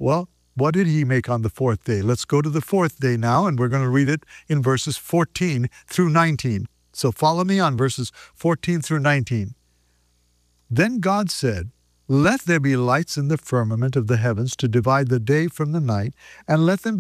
Well, what did he make on the fourth day? Let's go to the fourth day now, and we're going to read it in verses 14 through 19. So follow me on verses 14 through 19. Then God said, "Let there be lights in the firmament of the heavens to divide the day from the night, and let them